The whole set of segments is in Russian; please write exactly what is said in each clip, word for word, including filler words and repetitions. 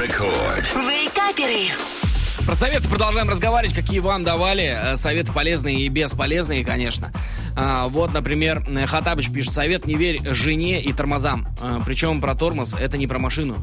Рекорд. Вейкаперы. Про советы продолжаем разговаривать, какие вам давали. Советы полезные и бесполезные, конечно. А, вот, например, Хатабыч пишет: совет: не верь жене и тормозам. А, причем про тормоз — это не про машину.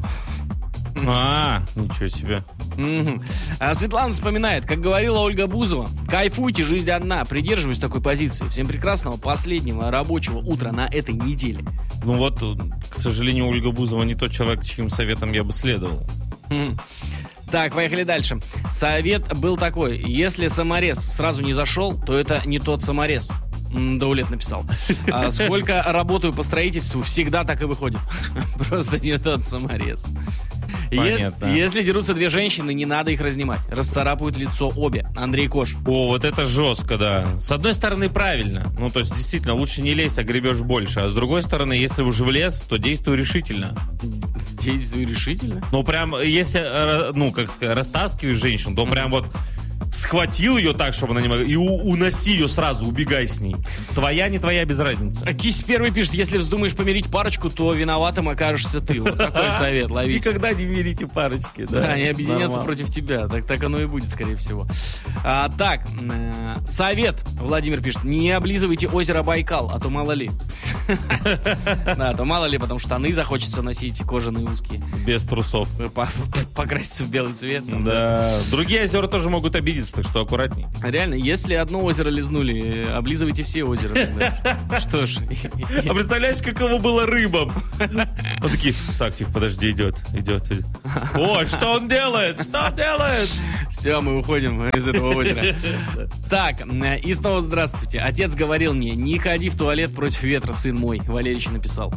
А, ничего себе. Угу. А Светлана вспоминает, как говорила Ольга Бузова: кайфуйте, жизнь одна. Придерживаюсь такой позиции. Всем прекрасного последнего рабочего утра на этой неделе. Ну вот, к сожалению, Ольга Бузова не тот человек, чьим советом я бы следовал. Угу. Так, поехали дальше. Совет был такой: если саморез сразу не зашел, то это не тот саморез. Даулет написал. А сколько работаю по строительству, всегда так и выходит. Просто не тот саморез. Если, если дерутся две женщины, не надо их разнимать. Расцарапают лицо обе. Андрей Кош. О, вот это жестко, да. С одной стороны, правильно. Ну, то есть, действительно, лучше не лезь, а гребешь больше. А с другой стороны, если уже влез, то действуй решительно. Действуй решительно? Ну, прям, если, ну, как сказать, растаскиваешь женщину, то прям вот схватил ее так, чтобы она не могла, и у- уноси ее сразу, убегай с ней. Твоя, не твоя, без разницы. А Кись первый пишет: если вздумаешь помирить парочку, то виноватым окажешься ты. Вот такой совет, ловите. Никогда не мирите парочки. Да, Да, они объединятся нормально. против тебя. Так, так оно и будет, скорее всего. А, так, э, совет, Владимир пишет: не облизывайте озеро Байкал, а то мало ли. Да, а то мало ли, потому что штаны захочется носить кожаные узкие. Без трусов. По- Покраситься в белый цвет. ну, Да. Другие озера тоже могут обидеться, так что аккуратней. Реально, если одно озеро лизнули, э, облизывайте все озера тогда. Что ж. А представляешь, каково было рыбам? Вот такие: так, тихо, подожди, идет, идет. идет. О, что он делает? Что он делает? Все, мы уходим из этого озера. Так, э, и снова здравствуйте. Отец говорил мне: не ходи в туалет против ветра, сын мой. Валерич написал.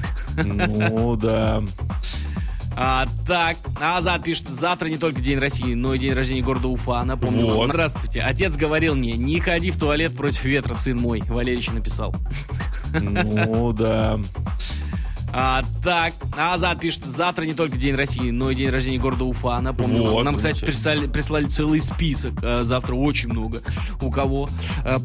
Ну, да. А, так, Азат пишет: завтра не только День России, но и день рождения города Уфа. Напомню вам. Вот. Здравствуйте. Отец говорил мне: не ходи в туалет против ветра, сын мой. Валерич написал. Ну, да. А, так, Азат пишет: завтра не только День России, но и день рождения города Уфа. Напомню вам. Вот, Нам, кстати, замечательно. прислали, прислали целый список. А, завтра очень много у кого. А,